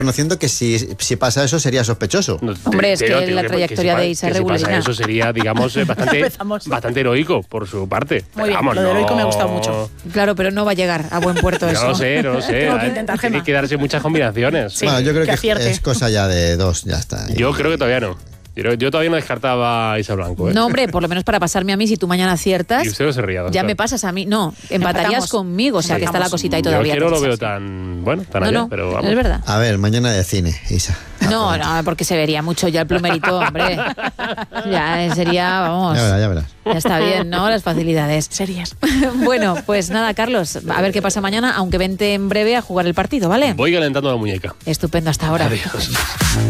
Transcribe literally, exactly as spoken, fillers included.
Conociendo que si, si pasa eso sería sospechoso. No, te- Hombre, es te que digo, tío, la que- trayectoria que si de pa- Isa que es si pasa regularina. eso sería, digamos, eh, bastante, Empezamos. bastante heroico por su parte. Muy bien, Vamos, lo de no- heroico me ha gustado mucho. Claro, pero no va a llegar a buen puerto No eso. lo sé, no lo sé. Tengo que A ver, intentar, Tiene Gemma. que darse muchas combinaciones. Sí. Bueno, yo creo que que, acierte. es cosa ya de dos, ya está. Yo creo que todavía no. Yo, yo todavía no descartaba a Isa Blanco. ¿eh? No, hombre, por lo menos para pasarme a mí, si tú mañana aciertas, Y usted no se ría. ya doctor. me pasas a mí. No, empatarías Empatamos. conmigo, o sea que está la cosita ahí Yo todavía. es que no lo tensa. veo tan, bueno, tan No, allá, no, pero vamos. es verdad. A ver, mañana de cine, Isa. No, no, porque se vería mucho ya el plumerito, hombre. Ya eh, sería, vamos, Ya verás, ya verás. ya está bien, ¿no? Las facilidades. Series. Bueno, pues nada, Carlos, a ver qué pasa mañana, aunque vente en breve a jugar el partido, ¿vale? Voy calentando la muñeca. Estupendo, hasta ahora. Adiós.